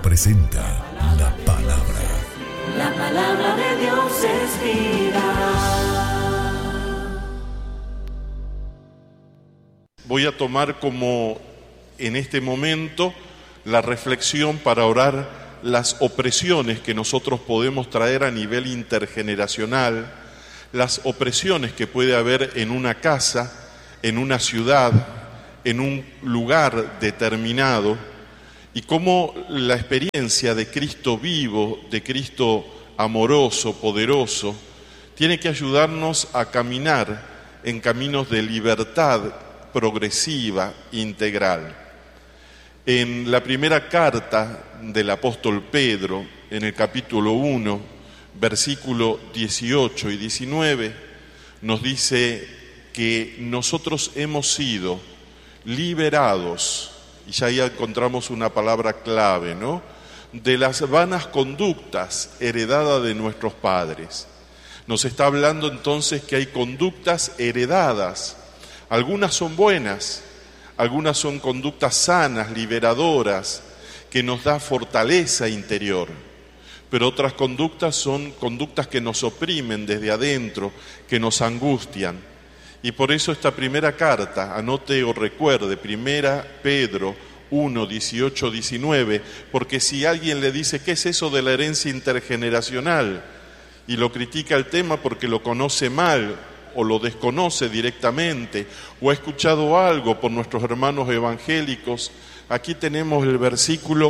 presenta la palabra. La palabra de Dios es vida. Voy a tomar como en este momento la reflexión para orar las opresiones que nosotros podemos traer a nivel intergeneracional, las opresiones que puede haber en una casa, en una ciudad, en un lugar determinado, y cómo la experiencia de Cristo vivo, de Cristo amoroso, poderoso, tiene que ayudarnos a caminar en caminos de libertad progresiva, integral. En la primera carta del apóstol Pedro, en el capítulo 1, versículo 18 y 19, nos dice que nosotros hemos sido liberados, y ya ahí encontramos una palabra clave, ¿no?, de las vanas conductas heredadas de nuestros padres. Nos está hablando entonces que hay conductas heredadas. Algunas son buenas, algunas son conductas sanas, liberadoras, que nos da fortaleza interior. Pero otras conductas son conductas que nos oprimen desde adentro, que nos angustian. Y por eso esta primera carta, anote o recuerde, 1 Pedro 1, 18, 19, porque si alguien le dice, ¿qué es eso de la herencia intergeneracional?, y lo critica el tema porque lo conoce mal, o lo desconoce directamente, o ha escuchado algo por nuestros hermanos evangélicos, aquí tenemos el versículo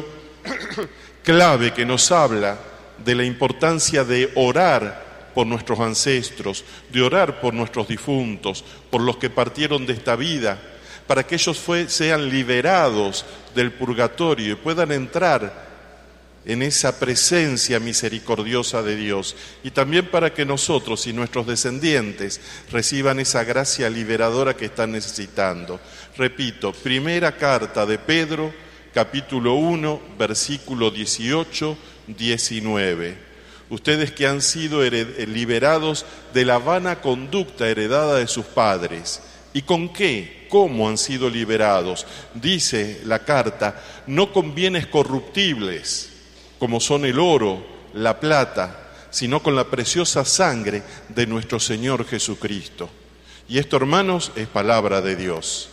clave que nos habla de la importancia de orar por nuestros ancestros, de orar por nuestros difuntos, por los que partieron de esta vida, para que ellos sean liberados del purgatorio y puedan entrar en esa presencia misericordiosa de Dios, y también para que nosotros y nuestros descendientes reciban esa gracia liberadora que están necesitando. Repito, primera carta de Pedro, capítulo 1, versículo 18, 19. Ustedes que han sido liberados de la vana conducta heredada de sus padres. ¿Y con qué? ¿Cómo han sido liberados? Dice la carta, no con bienes corruptibles, como son el oro, la plata, sino con la preciosa sangre de nuestro Señor Jesucristo. Y esto, hermanos, es palabra de Dios.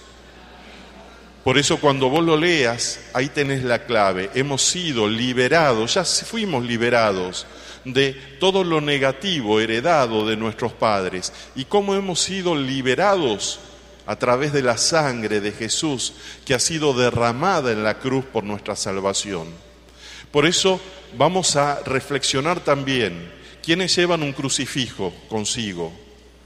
Por eso cuando vos lo leas, ahí tenés la clave. Hemos sido liberados, ya fuimos liberados de todo lo negativo heredado de nuestros padres. ¿Y cómo hemos sido liberados? A través de la sangre de Jesús que ha sido derramada en la cruz por nuestra salvación. Por eso vamos a reflexionar también, ¿quiénes llevan un crucifijo consigo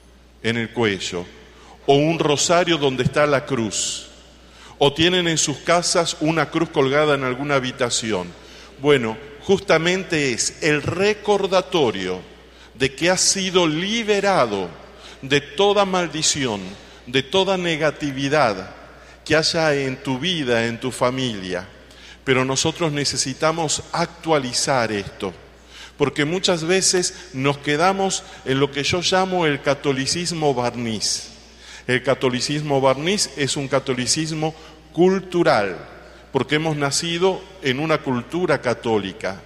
en el cuello? ¿O un rosario donde está la cruz? ¿O tienen en sus casas una cruz colgada en alguna habitación? Bueno, justamente es el recordatorio de que has sido liberado de toda maldición, de toda negatividad que haya en tu vida, en tu familia. Pero nosotros necesitamos actualizar esto, porque muchas veces nos quedamos en lo que yo llamo el catolicismo barniz. El catolicismo barniz es un catolicismo cultural, porque hemos nacido en una cultura católica.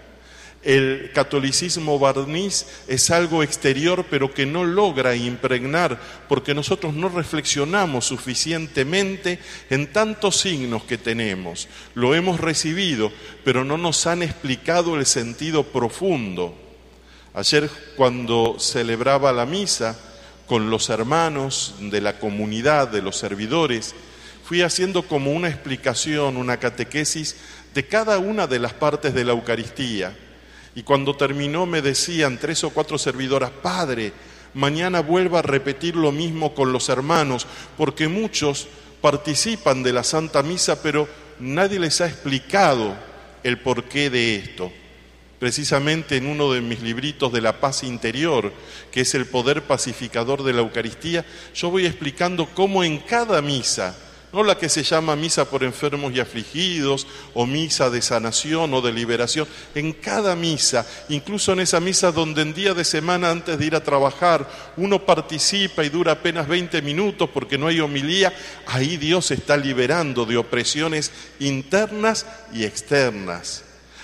El catolicismo barniz es algo exterior, pero que no logra impregnar, porque nosotros no reflexionamos suficientemente en tantos signos que tenemos. Lo hemos recibido, pero no nos han explicado el sentido profundo. Ayer, cuando celebraba la misa con los hermanos de la comunidad, de los servidores, fui haciendo como una explicación, una catequesis de cada una de las partes de la Eucaristía. Y cuando terminó me decían 3 o 4 servidoras, Padre, mañana vuelva a repetir lo mismo con los hermanos, porque muchos participan de la Santa Misa, pero nadie les ha explicado el porqué de esto. Precisamente en uno de mis libritos de la paz interior, que es el poder pacificador de la Eucaristía, yo voy explicando cómo en cada misa, no la que se llama misa por enfermos y afligidos, o misa de sanación o de liberación, en cada misa, incluso en esa misa donde en día de semana antes de ir a trabajar, uno participa y dura apenas 20 minutos porque no hay homilía, ahí Dios está liberando de opresiones internas y externas.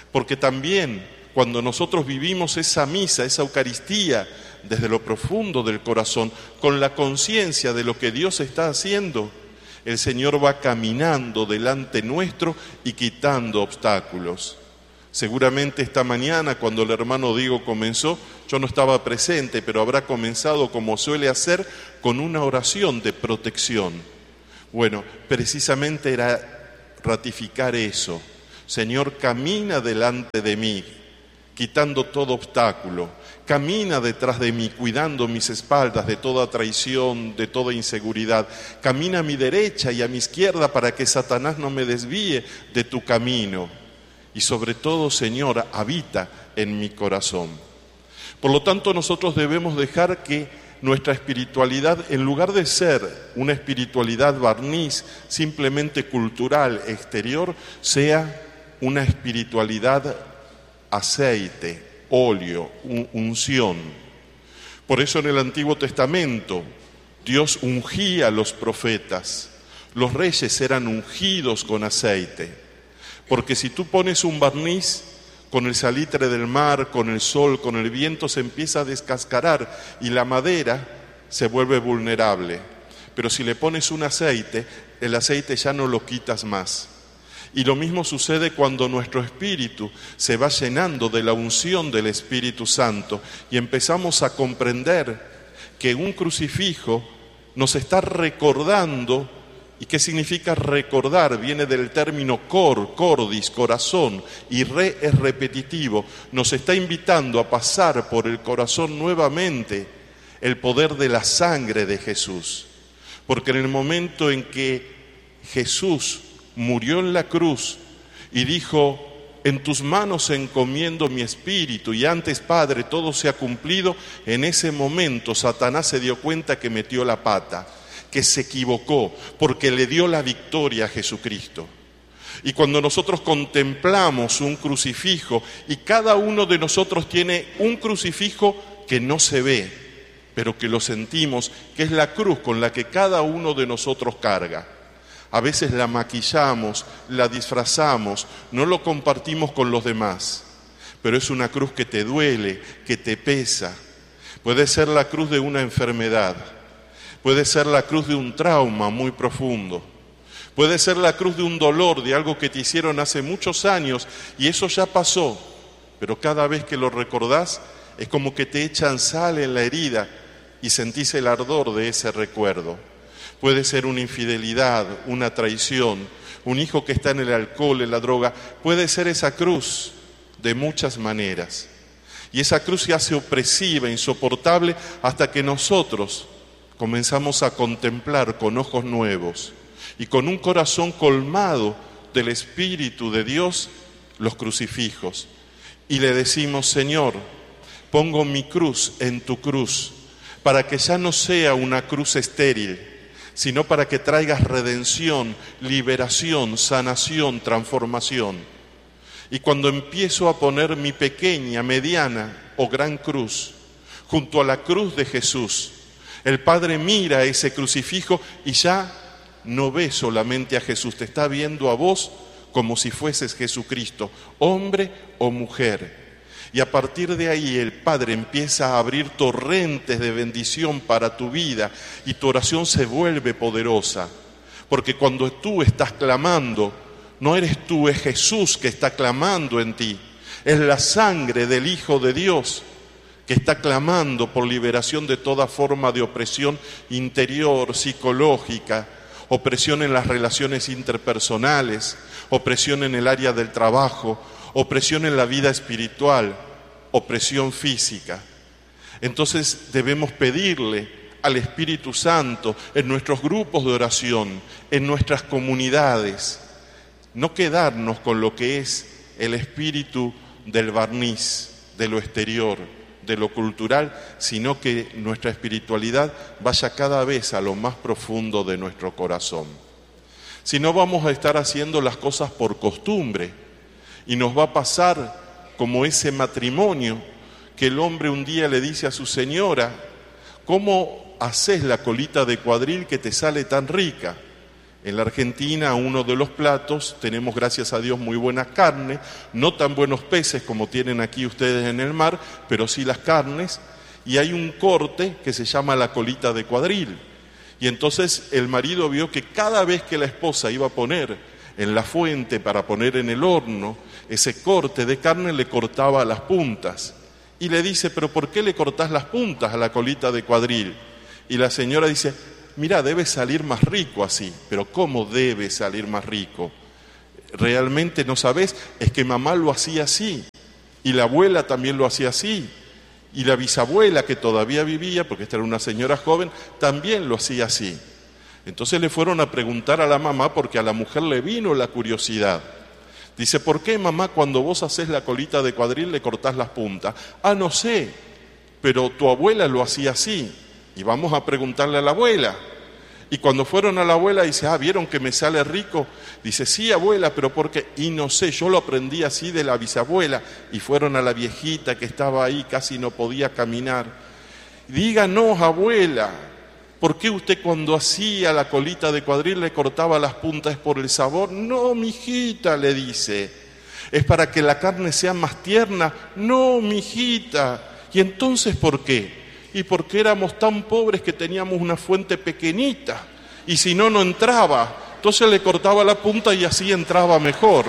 Porque también cuando nosotros vivimos esa misa, esa Eucaristía, desde lo profundo del corazón, con la conciencia de lo que Dios está haciendo, el Señor va caminando delante nuestro y quitando obstáculos. Seguramente esta mañana, cuando el hermano Diego comenzó, yo no estaba presente, pero habrá comenzado, como suele hacer, con una oración de protección. Bueno, precisamente era ratificar eso. Señor, camina delante de mí, quitando todo obstáculo. Camina detrás de mí, cuidando mis espaldas de toda traición, de toda inseguridad. Camina a mi derecha y a mi izquierda para que Satanás no me desvíe de tu camino. Y sobre todo, Señor, habita en mi corazón. Por lo tanto, nosotros debemos dejar que nuestra espiritualidad, en lugar de ser una espiritualidad barniz, simplemente cultural, exterior, sea una espiritualidad aceite, óleo, unción. Por eso en el Antiguo Testamento Dios ungía a los profetas. Los reyes eran ungidos con aceite. Porque si tú pones un barniz, con el salitre del mar, con el sol, con el viento, se empieza a descascarar y la madera se vuelve vulnerable. Pero si le pones un aceite, el aceite ya no lo quitas más. Y lo mismo sucede cuando nuestro espíritu se va llenando de la unción del Espíritu Santo y empezamos a comprender que un crucifijo nos está recordando. ¿Y qué significa recordar? Viene del término cordis, corazón, y es repetitivo. Nos está invitando a pasar por el corazón nuevamente el poder de la sangre de Jesús. Porque en el momento en que Jesús murió en la cruz y dijo: en tus manos encomiendo mi espíritu, y antes, Padre, todo se ha cumplido, en ese momento Satanás se dio cuenta que metió la pata, que se equivocó, porque le dio la victoria a Jesucristo. Y cuando nosotros contemplamos un crucifijo, y cada uno de nosotros tiene un crucifijo que no se ve, pero que lo sentimos, que es la cruz con la que cada uno de nosotros carga. A veces la maquillamos, la disfrazamos, no lo compartimos con los demás, pero es una cruz que te duele, que te pesa. Puede ser la cruz de una enfermedad, puede ser la cruz de un trauma muy profundo, puede ser la cruz de un dolor, de algo que te hicieron hace muchos años y eso ya pasó, pero cada vez que lo recordás es como que te echan sal en la herida y sentís el ardor de ese recuerdo. Puede ser una infidelidad, una traición, un hijo que está en el alcohol, en la droga. Puede ser esa cruz de muchas maneras. Y esa cruz se hace opresiva, insoportable, hasta que nosotros comenzamos a contemplar con ojos nuevos y con un corazón colmado del Espíritu de Dios los crucifijos. Y le decimos: Señor, pongo mi cruz en tu cruz, para que ya no sea una cruz estéril, sino para que traigas redención, liberación, sanación, transformación. Y cuando empiezo a poner mi pequeña, mediana o gran cruz junto a la cruz de Jesús, el Padre mira ese crucifijo y ya no ve solamente a Jesús, te está viendo a vos como si fueses Jesucristo, hombre o mujer. Y a partir de ahí el Padre empieza a abrir torrentes de bendición para tu vida y tu oración se vuelve poderosa. Porque cuando tú estás clamando, no eres tú, es Jesús que está clamando en ti. Es la sangre del Hijo de Dios que está clamando por liberación de toda forma de opresión interior, psicológica, opresión en las relaciones interpersonales, opresión en el área del trabajo, opresión en la vida espiritual, opresión física. Entonces debemos pedirle al Espíritu Santo en nuestros grupos de oración, en nuestras comunidades, no quedarnos con lo que es el espíritu del barniz, de lo exterior, de lo cultural, sino que nuestra espiritualidad vaya cada vez a lo más profundo de nuestro corazón. Si no, vamos a estar haciendo las cosas por costumbre y nos va a pasar como ese matrimonio que el hombre un día le dice a su señora: ¿cómo haces la colita de cuadril que te sale tan rica? En la Argentina, uno de los platos, tenemos gracias a Dios muy buena carne, no tan buenos peces como tienen aquí ustedes en el mar, pero sí las carnes, y hay un corte que se llama la colita de cuadril. Y entonces el marido vio que cada vez que la esposa iba a poner en la fuente para poner en el horno ese corte de carne, le cortaba las puntas. Y le dice, ¿pero por qué le cortás las puntas a la colita de cuadril? Y la señora dice, mira, debe salir más rico así. Pero ¿cómo debe salir más rico? ¿Realmente no sabés? Es que mamá lo hacía así, y la abuela también lo hacía así, y la bisabuela, que todavía vivía, porque esta era una señora joven, también lo hacía así. Entonces le fueron a preguntar a la mamá, porque a la mujer le vino la curiosidad. Dice, ¿por qué, mamá, cuando vos hacés la colita de cuadril le cortás las puntas? Ah, no sé, pero tu abuela lo hacía así. Y vamos a preguntarle a la abuela. Y cuando fueron a la abuela, dice, ¿vieron que me sale rico? Dice, sí, abuela, pero ¿por qué? Y no sé, yo lo aprendí así de la bisabuela. Y fueron a la viejita que estaba ahí, casi no podía caminar. Díganos, abuela, ¿por qué usted cuando hacía la colita de cuadril le cortaba las puntas? ¿Es por el sabor? No, mijita, le dice. ¿Es para que la carne sea más tierna? No, mijita. ¿Y entonces por qué? Y porque éramos tan pobres que teníamos una fuente pequeñita, y si no, no entraba. Entonces le cortaba la punta y así entraba mejor.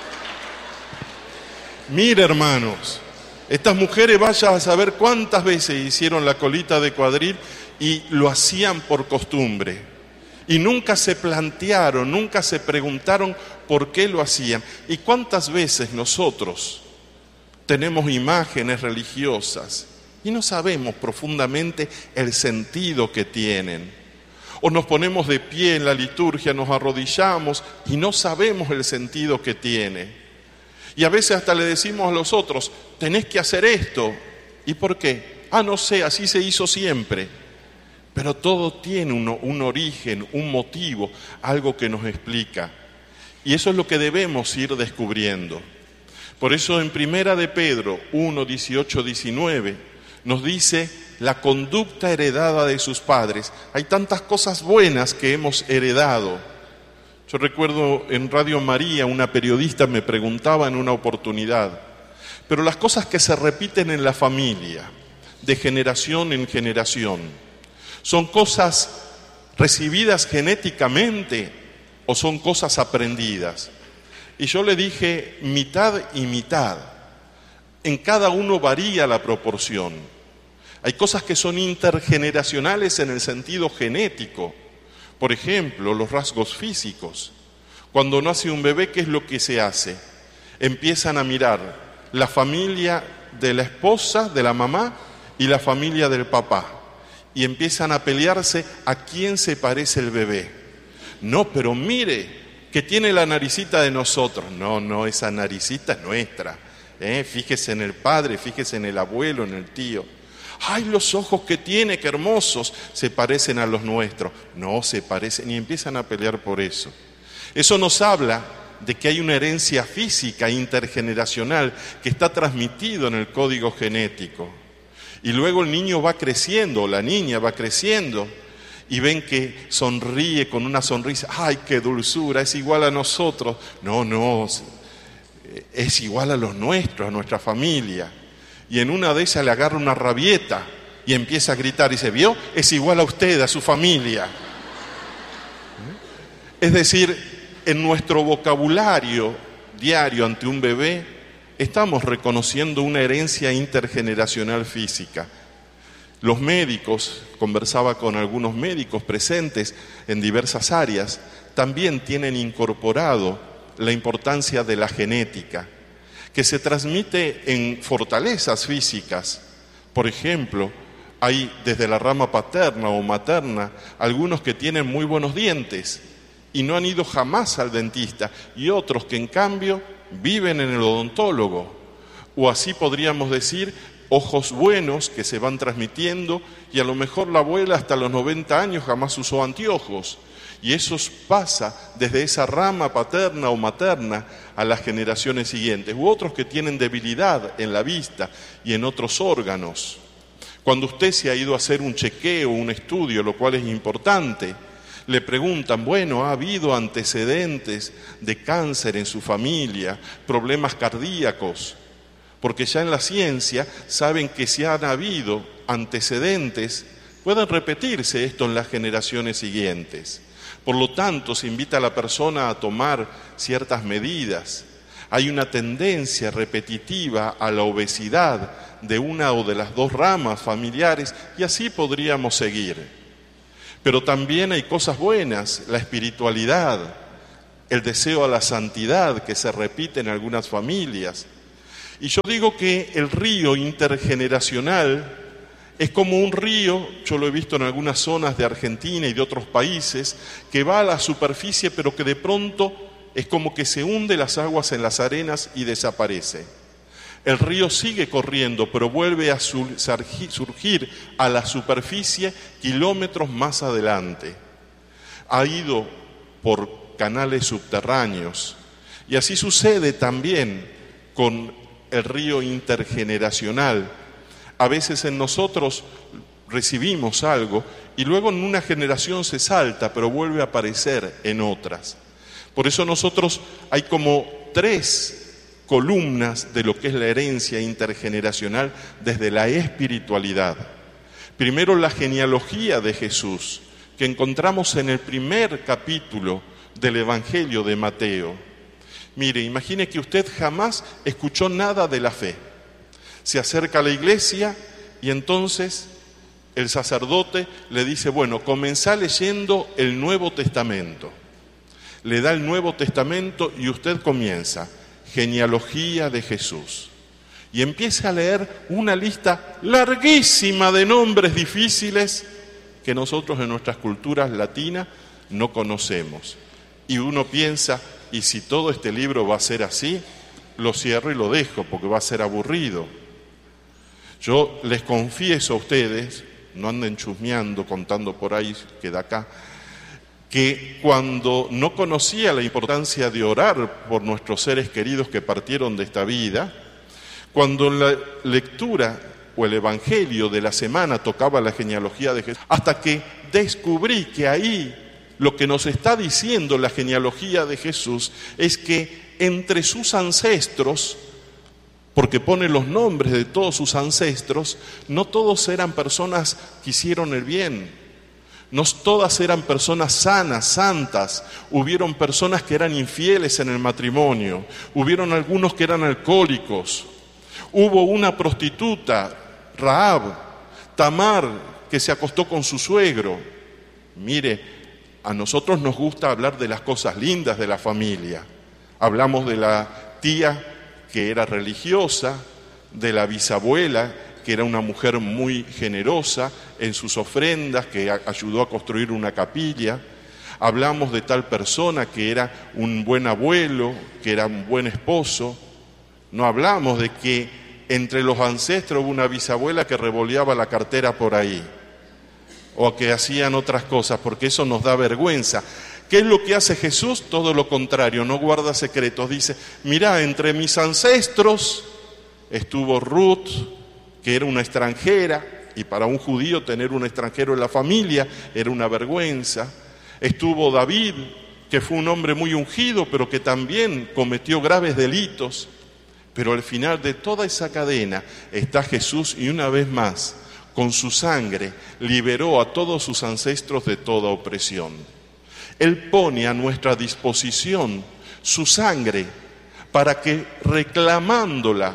Mire, hermanos, estas mujeres, vaya a saber cuántas veces hicieron la colita de cuadril y lo hacían por costumbre. Y nunca se plantearon, nunca se preguntaron por qué lo hacían. Y cuántas veces nosotros tenemos imágenes religiosas y no sabemos profundamente el sentido que tienen. O nos ponemos de pie en la liturgia, nos arrodillamos y no sabemos el sentido que tiene. Y a veces hasta le decimos a los otros, tenés que hacer esto. ¿Y por qué? No sé, así se hizo siempre. Pero todo tiene un origen, un motivo, algo que nos explica. Y eso es lo que debemos ir descubriendo. Por eso en Primera de Pedro 1, 18, 19... nos dice la conducta heredada de sus padres. Hay tantas cosas buenas que hemos heredado. Yo recuerdo en Radio María, una periodista me preguntaba en una oportunidad, pero las cosas que se repiten en la familia, de generación en generación, ¿son cosas recibidas genéticamente o son cosas aprendidas? Y yo le dije, mitad y mitad. En cada uno varía la proporción. Hay cosas que son intergeneracionales en el sentido genético. Por ejemplo, los rasgos físicos. Cuando nace un bebé, ¿qué es lo que se hace? Empiezan a mirar la familia de la esposa, de la mamá, y la familia del papá. Y empiezan a pelearse a quién se parece el bebé. No, pero mire, que tiene la naricita de nosotros. No, esa naricita es nuestra. Fíjese en el padre, fíjese en el abuelo, en el tío. ¡Ay, los ojos que tiene, qué hermosos! Se parecen a los nuestros. No se parecen, y empiezan a pelear por eso. Eso nos habla de que hay una herencia física intergeneracional que está transmitido en el código genético. Y luego el niño va creciendo, o la niña va creciendo, y ven que sonríe con una sonrisa. ¡Ay, qué dulzura! Es igual a nosotros. No, es igual a los nuestros, a nuestra familia. Y en una de esas le agarra una rabieta y empieza a gritar y dice, ¿vio? Es igual a usted, a su familia. Es decir, en nuestro vocabulario diario ante un bebé, estamos reconociendo una herencia intergeneracional física. Los médicos, conversaba con algunos médicos presentes en diversas áreas, también tienen incorporado la importancia de la genética, que se transmite en fortalezas físicas. Por ejemplo, hay desde la rama paterna o materna algunos que tienen muy buenos dientes y no han ido jamás al dentista, y otros que en cambio viven en el odontólogo. O así podríamos decir, ojos buenos que se van transmitiendo, y a lo mejor la abuela hasta los 90 años jamás usó anteojos. Y eso pasa desde esa rama paterna o materna a las generaciones siguientes. U otros que tienen debilidad en la vista y en otros órganos. Cuando usted se ha ido a hacer un chequeo, un estudio, lo cual es importante, Le preguntan, bueno, ¿ha habido antecedentes de cáncer en su familia, problemas cardíacos? Porque ya en la ciencia saben que si han habido antecedentes, pueden repetirse esto en las generaciones siguientes. Por lo tanto, se invita a la persona a tomar ciertas medidas. Hay una tendencia repetitiva a la obesidad de una o de las dos ramas familiares y así podríamos seguir. Pero también hay cosas buenas, la espiritualidad, el deseo a la santidad que se repite en algunas familias. Y yo digo que el río intergeneracional es como un río, yo lo he visto en algunas zonas de Argentina y de otros países, que va a la superficie pero que de pronto es como que se hunde las aguas en las arenas y desaparece. El río sigue corriendo, pero vuelve a surgir a la superficie kilómetros más adelante. Ha ido por canales subterráneos. Y así sucede también con el río intergeneracional. A veces en nosotros recibimos algo y luego en una generación se salta, pero vuelve a aparecer en otras. Por eso nosotros hay como 3 columnas de lo que es la herencia intergeneracional desde la espiritualidad. Primero, la genealogía de Jesús, que encontramos en el primer capítulo del Evangelio de Mateo. Mire, imagine que usted jamás escuchó nada de la fe. Se acerca a la iglesia y entonces el sacerdote le dice, bueno, comenzá leyendo el Nuevo Testamento. Le da el Nuevo Testamento y usted comienza. Genealogía de Jesús. Y empieza a leer una lista larguísima de nombres difíciles que nosotros en nuestras culturas latinas no conocemos. Y uno piensa, ¿y si todo este libro va a ser así? Lo cierro y lo dejo porque va a ser aburrido. Yo les confieso a ustedes, no anden chusmeando, contando por ahí que de acá, que cuando no conocía la importancia de orar por nuestros seres queridos que partieron de esta vida, cuando en la lectura o el Evangelio de la semana tocaba la genealogía de Jesús, hasta que descubrí que ahí lo que nos está diciendo la genealogía de Jesús es que entre sus ancestros, porque pone los nombres de todos sus ancestros, no todos eran personas que hicieron el bien. No todas eran personas sanas, santas. Hubieron personas que eran infieles en el matrimonio. Hubieron algunos que eran alcohólicos. Hubo una prostituta, Rahab, Tamar, que se acostó con su suegro. Mire, a nosotros nos gusta hablar de las cosas lindas de la familia. Hablamos de la tía que era religiosa, de la bisabuela que era una mujer muy generosa en sus ofrendas, que ayudó a construir una capilla. Hablamos de tal persona que era un buen abuelo, que era un buen esposo. No hablamos de que entre los ancestros hubo una bisabuela que revoleaba la cartera por ahí, o que hacían otras cosas, porque eso nos da vergüenza. ¿Qué es lo que hace Jesús? Todo lo contrario, no guarda secretos. Dice, mirá, entre mis ancestros estuvo Ruth, que era una extranjera, y para un judío tener un extranjero en la familia era una vergüenza. Estuvo David, que fue un hombre muy ungido, pero que también cometió graves delitos. Pero al final de toda esa cadena está Jesús, y una vez más, con su sangre, liberó a todos sus ancestros de toda opresión. Él pone a nuestra disposición su sangre para que, reclamándola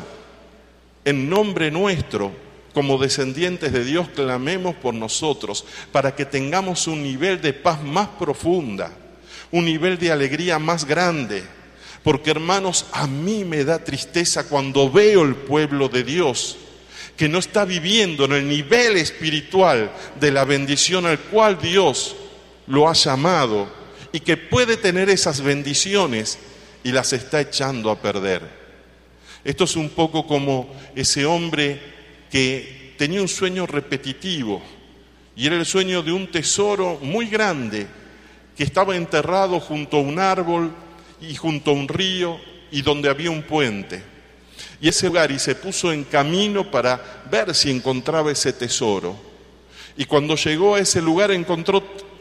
en nombre nuestro, como descendientes de Dios, clamemos por nosotros, para que tengamos un nivel de paz más profunda, un nivel de alegría más grande. Porque, hermanos, a mí me da tristeza cuando veo el pueblo de Dios que no está viviendo en el nivel espiritual de la bendición al cual Dios lo ha llamado, y que puede tener esas bendiciones y las está echando a perder. Esto es un poco como ese hombre que tenía un sueño repetitivo, y era el sueño de un tesoro muy grande que estaba enterrado junto a un árbol y junto a un río y donde había un puente. Y ese lugar, y se puso en camino para ver si encontraba ese tesoro. Y cuando llegó a ese lugar encontró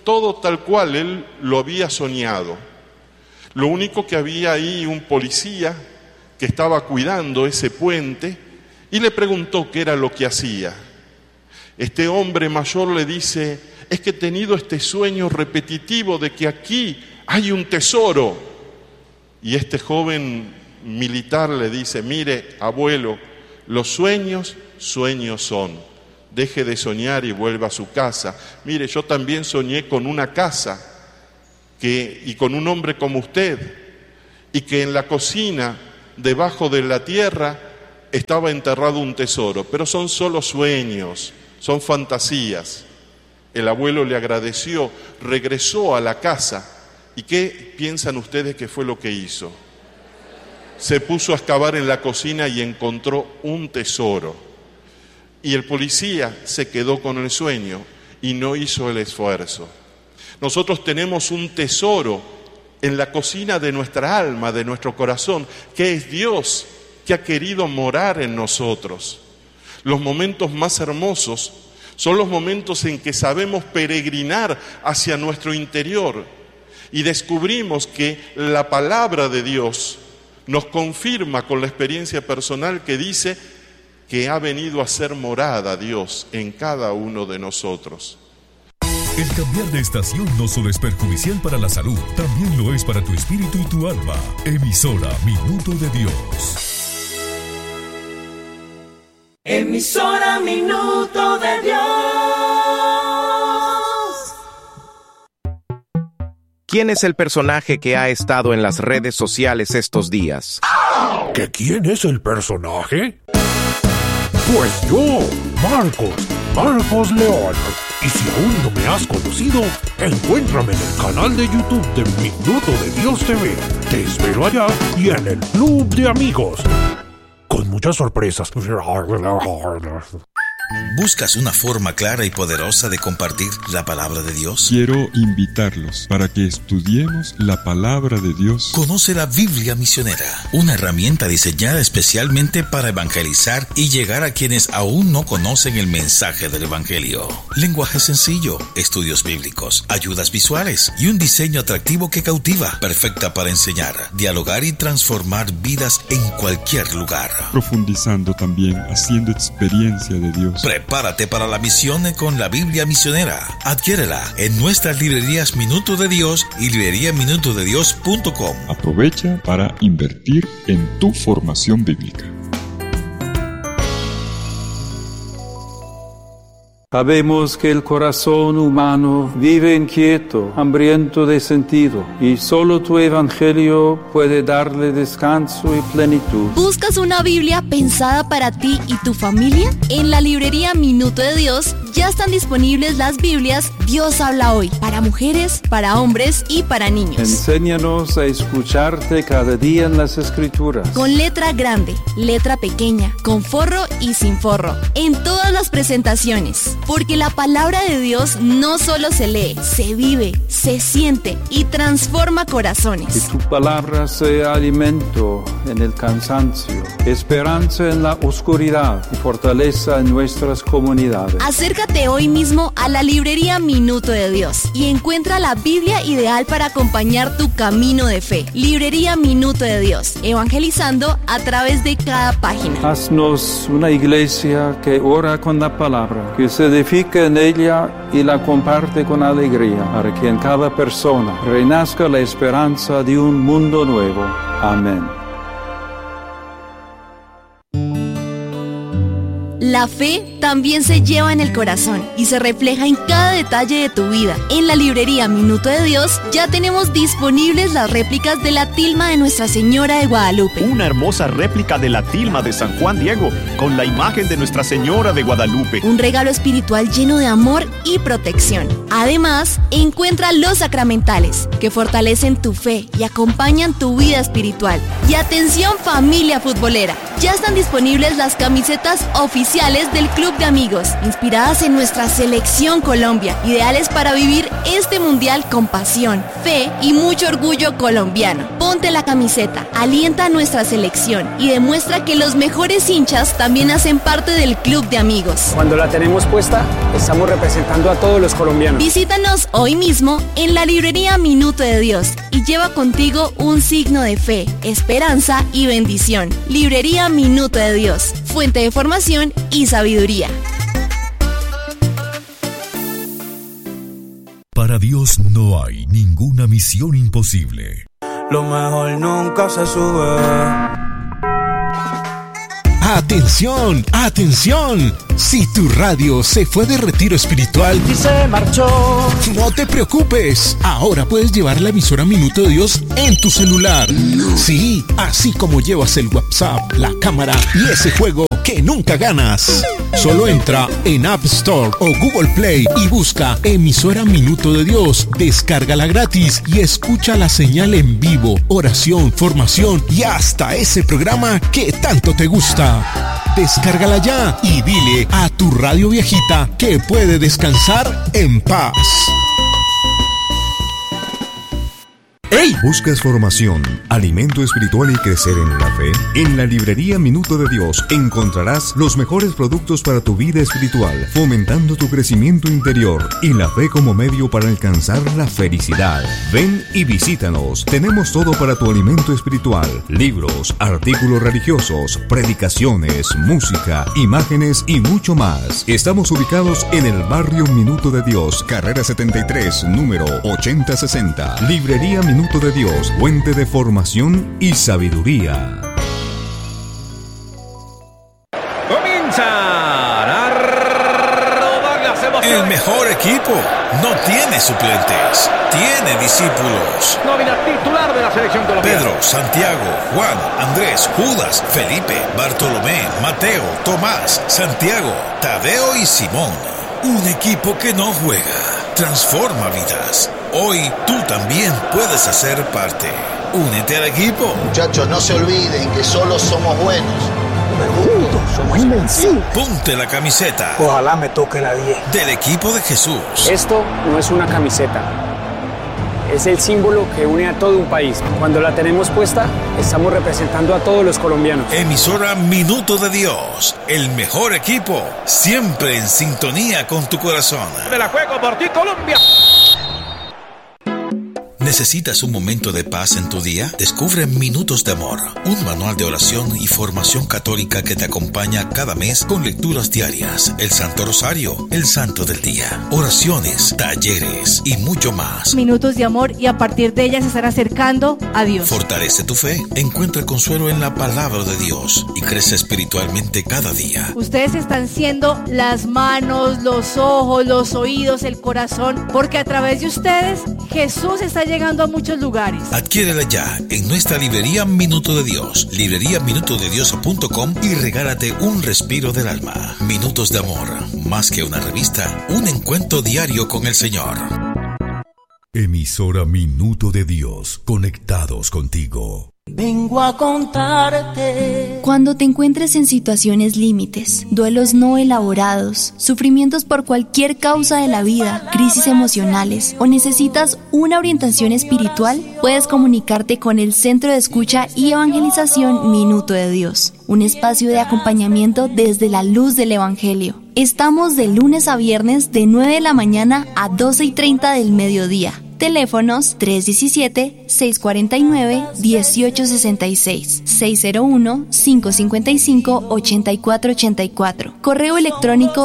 todo tal cual él lo había soñado. Lo único que había ahí un policía que estaba cuidando ese puente y le preguntó qué era lo que hacía. Este hombre mayor le dice: es que he tenido este sueño repetitivo de que aquí hay un tesoro. Y este joven militar le dice: mire, abuelo, los sueños, sueños son. Deje de soñar y vuelva a su casa. Mire, yo también soñé con una casa y con un hombre como usted, y que en la cocina, debajo de la tierra, estaba enterrado un tesoro, pero son solo sueños, son fantasías. El abuelo le agradeció, regresó a la casa, ¿y qué piensan ustedes que fue lo que hizo? Se puso a excavar en la cocina y encontró un tesoro. Y el policía se quedó con el sueño y no hizo el esfuerzo. Nosotros tenemos un tesoro en la cocina de nuestra alma, de nuestro corazón, que es Dios, que ha querido morar en nosotros. Los momentos más hermosos son los momentos en que sabemos peregrinar hacia nuestro interior y descubrimos que la palabra de Dios nos confirma con la experiencia personal que dice que ha venido a ser morada Dios en cada uno de nosotros. El cambiar de estación no solo es perjudicial para la salud, también lo es para tu espíritu y tu alma. Emisora Minuto de Dios. Emisora Minuto de Dios. ¿Quién es el personaje que ha estado en las redes sociales estos días? ¿Que quién es el personaje? Pues yo, Marcos León. Y si aún no me has conocido, encuéntrame en el canal de YouTube de Minuto de Dios TV. Te espero allá y en el Club de Amigos, con muchas sorpresas. ¿Buscas una forma clara y poderosa de compartir la palabra de Dios? Quiero invitarlos para que estudiemos la palabra de Dios. Conoce la Biblia Misionera, una herramienta diseñada especialmente para evangelizar y llegar a quienes aún no conocen el mensaje del Evangelio. Lenguaje sencillo, estudios bíblicos, ayudas visuales y un diseño atractivo que cautiva, perfecta para enseñar, dialogar y transformar vidas en cualquier lugar. Profundizando también, haciendo experiencia de Dios. Prepárate para la misión con la Biblia Misionera. Adquiérela en nuestras librerías Minuto de Dios y libreriaminutodedios.com. Aprovecha para invertir en tu formación bíblica. Sabemos que el corazón humano vive inquieto, hambriento de sentido, y solo tu evangelio puede darle descanso y plenitud. ¿Buscas una Biblia pensada para ti y tu familia? En la librería Minuto de Dios ya están disponibles las Biblias Dios habla hoy, para mujeres, para hombres y para niños. Enséñanos a escucharte cada día en las Escrituras. Con letra grande, letra pequeña, con forro y sin forro, en todas las presentaciones. Porque la palabra de Dios no solo se lee, se vive, se siente y transforma corazones. Que tu palabra sea alimento en el cansancio, esperanza en la oscuridad y fortaleza en nuestras comunidades. Acércate hoy mismo a la librería Minuto de Dios y encuentra la Biblia ideal para acompañar tu camino de fe. Librería Minuto de Dios, evangelizando a través de cada página. Haznos una iglesia que ora con la palabra, que se edifica en ella y la comparte con alegría, para que en cada persona renazca la esperanza de un mundo nuevo. Amén. La fe también se lleva en el corazón y se refleja en cada detalle de tu vida. En la librería Minuto de Dios ya tenemos disponibles las réplicas de la tilma de Nuestra Señora de Guadalupe. Una hermosa réplica de la tilma de San Juan Diego con la imagen de Nuestra Señora de Guadalupe. Un regalo espiritual lleno de amor y protección. Además, encuentra los sacramentales que fortalecen tu fe y acompañan tu vida espiritual. Y atención, familia futbolera, ya están disponibles las camisetas oficiales del Club de Amigos, inspiradas en nuestra selección Colombia, ideales para vivir este mundial con pasión, fe y mucho orgullo colombiano. Ponte la camiseta, alienta a nuestra selección y demuestra que los mejores hinchas también hacen parte del club de amigos. Cuando la tenemos puesta, estamos representando a todos los colombianos. Visítanos hoy mismo en la librería Minuto de Dios y lleva contigo un signo de fe, esperanza y bendición. Librería Minuto de Dios, fuente de formación y sabiduría. Para Dios no hay ninguna misión imposible. Lo mejor nunca se sube. ¡Atención! ¡Atención! Si tu radio se fue de retiro espiritual y se marchó, no te preocupes. Ahora puedes llevar la emisora Minuto de Dios en tu celular. Sí, así como llevas el WhatsApp, la cámara y ese juego que nunca ganas. Solo entra en App Store o Google Play y busca emisora Minuto de Dios. Descárgala gratis y escucha la señal en vivo, oración, formación y hasta ese programa que tanto te gusta. Descárgala ya y dile a tu radio viejita que puede descansar en paz. ¡Hey! ¿Buscas formación, alimento espiritual y crecer en la fe? En la librería Minuto de Dios encontrarás los mejores productos para tu vida espiritual, fomentando tu crecimiento interior y la fe como medio para alcanzar la felicidad. Ven y visítanos. Tenemos todo para tu alimento espiritual: libros, artículos religiosos, predicaciones, música, imágenes y mucho más. Estamos ubicados en el barrio Minuto de Dios, carrera 73, número 8060. Librería Minuto de Dios, fuente de formación y sabiduría. El mejor equipo no tiene suplentes, tiene discípulos. Nómina titular de la selección colombiana: Pedro, Santiago, Juan, Andrés, Judas, Felipe, Bartolomé, Mateo, Tomás, Santiago, Tadeo y Simón. Un equipo que no juega, transforma vidas. Hoy tú también puedes hacer parte. Únete al equipo. Muchachos, no se olviden que solo somos buenos. Somos invencibles. Ponte la camiseta. Ojalá me toque la 10. Del equipo de Jesús. Esto no es una camiseta. Es el símbolo que une a todo un país. Cuando la tenemos puesta, estamos representando a todos los colombianos. Emisora Minuto de Dios. El mejor equipo. Siempre en sintonía con tu corazón. Me la juego por ti, Colombia. ¿Necesitas un momento de paz en tu día? Descubre Minutos de Amor, un manual de oración y formación católica que te acompaña cada mes con lecturas diarias, el Santo Rosario, el Santo del Día, oraciones, talleres y mucho más. Minutos de amor, y a partir de ellas se estará acercando a Dios. Fortalece tu fe, encuentra consuelo en la palabra de Dios y crece espiritualmente cada día. Ustedes están siendo las manos, los ojos, los oídos, el corazón, porque a través de ustedes Jesús está llegando a muchos lugares. Adquiérela ya en nuestra librería Minuto de Dios, libreriaminutodedios.com, y regálate un respiro del alma. Minutos de Amor, más que una revista, un encuentro diario con el Señor. Emisora Minuto de Dios, conectados contigo. Vengo a contarte. Cuando te encuentres en situaciones límites, duelos no elaborados, sufrimientos por cualquier causa de la vida, crisis emocionales o necesitas una orientación espiritual, puedes comunicarte con el Centro de Escucha y Evangelización Minuto de Dios, un espacio de acompañamiento desde la luz del Evangelio. Estamos de lunes a viernes de 9 de la mañana a 12:30 del mediodía. Teléfonos 317-649-1866, 601-555-8484. Correo electrónico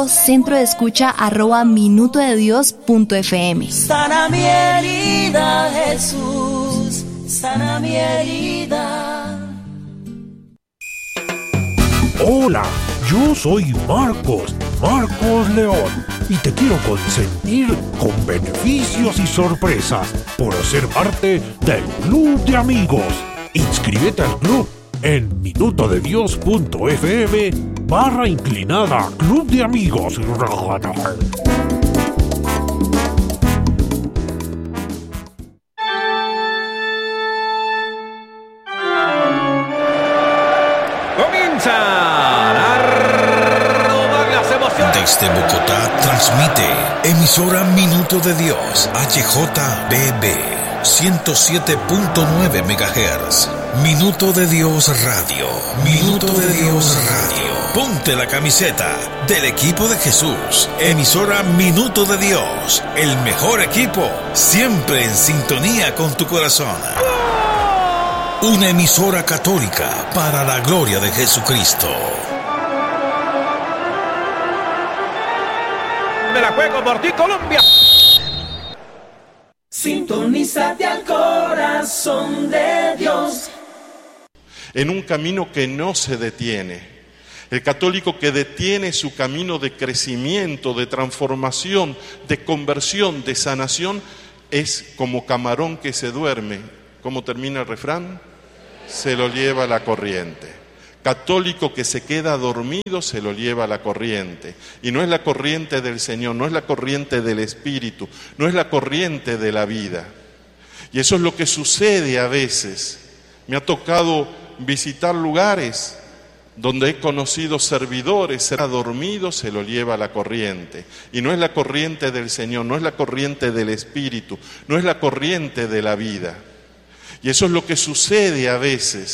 centrodeescucha@minutodedios.fm. Sana mi herida, Jesús, sana mi herida. Hola, yo soy Marcos León, y te quiero consentir con beneficios y sorpresas por ser parte del Club de Amigos. Inscríbete al club en minutodedios.fm/inclinada Club de Amigos. Desde Bogotá transmite emisora Minuto de Dios, HJBB. 107.9 MHz. Minuto de Dios Radio. Minuto de Dios Radio. Ponte la camiseta del equipo de Jesús. Emisora Minuto de Dios. El mejor equipo, siempre en sintonía con tu corazón. Una emisora católica para la gloria de Jesucristo. Me la juego por ti, Colombia. Sintonízate al corazón de Dios. En un camino que no se detiene. El católico que detiene su camino de crecimiento, de transformación, de conversión, de sanación, es como camarón que se duerme. ¿Cómo termina el refrán? Se lo lleva la corriente. Católico que se queda dormido se lo lleva la corriente. Y no es la corriente del Señor, no es la corriente del Espíritu, no es la corriente de la vida. Y eso es lo que sucede a veces. Me ha tocado visitar lugares donde he conocido servidores, se ha dormido, se lo lleva la corriente. Y no es la corriente del Señor, no es la corriente del Espíritu, no es la corriente de la vida. Y eso es lo que sucede a veces.